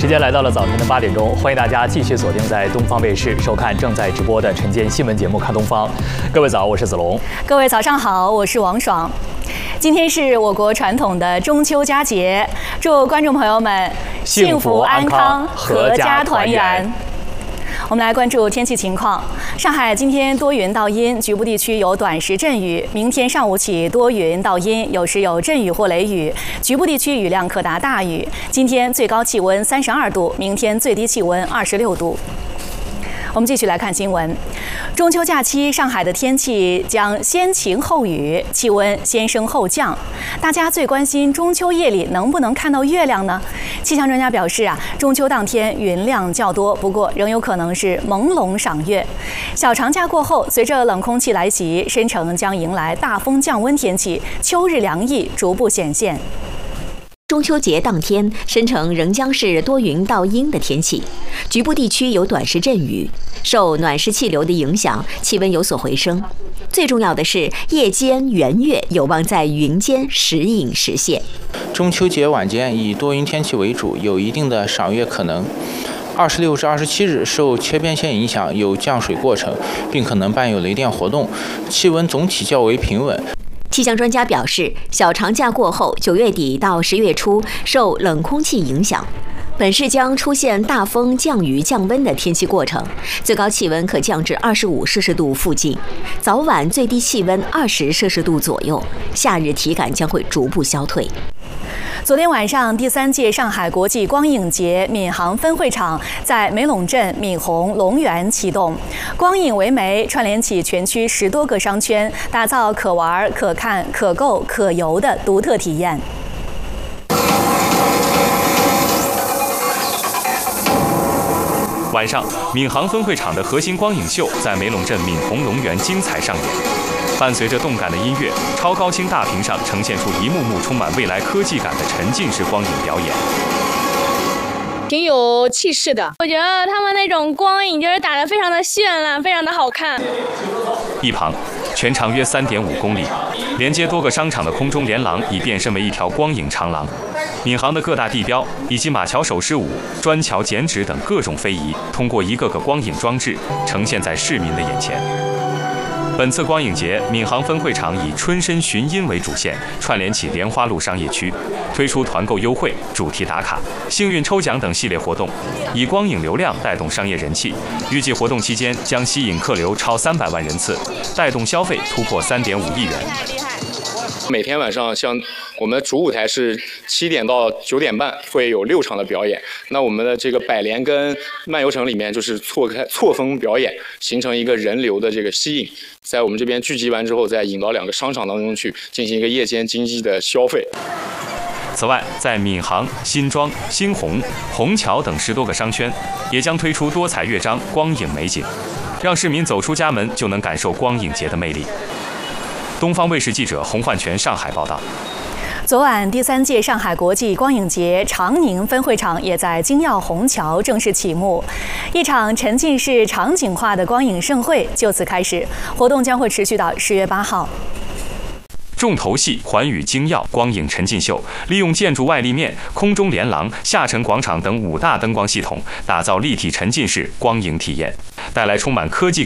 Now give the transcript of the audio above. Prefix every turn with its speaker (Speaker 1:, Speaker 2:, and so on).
Speaker 1: 时间来到了早晨的8点钟，欢迎大家继续锁定在东方卫视收看正在直播的晨间新闻节目《看东方》。各位早，我是子龙。
Speaker 2: 各位早上好，我是王爽。今天是我国传统的中秋佳节，祝观众朋友们幸福安康、阖家团圆。我们来关注天气情况。上海今天多云到阴，局部地区有短时阵雨。明天上午起多云到阴，有时有阵雨或雷雨，局部地区雨量可达大雨。今天最高气温32度，明天最低气温26度。我们继续来看新闻。中秋假期，上海的天气将先晴后雨，气温先升后降。大家最关心中秋夜里能不能看到月亮呢？气象专家表示中秋当天云量较多，不过仍有可能是朦胧赏月。小长假过后，随着冷空气来袭，深成将迎来大风降温天气，秋日凉意逐步显现。
Speaker 3: 中秋节当天，深成仍将是多云到阴的天气，局部地区有短时阵雨。受暖湿气流的影响，气温有所回升。最重要的是，夜间圆月有望在云间时隐时现。
Speaker 4: 中秋节晚间以多云天气为主，有一定的赏月可能。26至27日受切边线影响，有降水过程，并可能伴有雷电活动，气温总体较为平稳。
Speaker 3: 气象专家表示，小长假过后，9月底到10月初受冷空气影响，本市将出现大风、降雨、降温的天气过程，最高气温可降至25摄氏度附近，早晚最低气温20摄氏度左右，夏日体感将会逐步消退。
Speaker 2: 昨天晚上，第3届上海国际光影节闵行分会场在梅陇镇闵红龙园启动，光影为媒，串联起全区10多个商圈，打造可玩、可看、可购、可游的独特体验。
Speaker 5: 晚上，闵行分会场的核心光影秀在梅陇镇闵红龙园精彩上演。伴随着动感的音乐，超高清大屏上呈现出一幕幕充满未来科技感的沉浸式光影表演，
Speaker 6: 挺有气势的。我觉得他们那种光影就是打得非常的绚烂，非常的好看。
Speaker 5: 一旁，全长约3.5公里，连接多个商场的空中连廊已变身为一条光影长廊。闵行的各大地标以及马桥手势舞、砖桥剪纸等各种非遗，通过一个个光影装置呈现在市民的眼前。本次光影节，闵行分会场以春深寻音为主线，串联起莲花路商业区，推出团购优惠、主题打卡、幸运抽奖等系列活动，以光影流量带动商业人气。预计活动期间将吸引客流超300万人次，带动消费突破3.5亿元。
Speaker 7: 每天晚上，像我们主舞台是7点到9点半会有6场的表演。那我们的这个百联跟漫游城里面就是错峰表演，形成一个人流的这个吸引，在我们这边聚集完之后，再引到2个商场当中去进行一个夜间经济的消费。
Speaker 5: 此外，在闵行、新庄、新鸿、虹桥等10多个商圈，也将推出多彩乐章、光影美景，让市民走出家门就能感受光影节的魅力。东方卫视记者洪焕全上海报道。
Speaker 2: 昨晚，第3届上海国际光影节长宁分会场也在京耀虹桥正式启幕，一场沉浸式场景化的光影盛会就此开始，活动将会持续到10月8号。
Speaker 5: 重头戏环宇京耀光影沉浸秀，利用建筑外立面、空中连廊、下沉广场等5大灯光系统，打造立体沉浸式光影体验，带来充满科技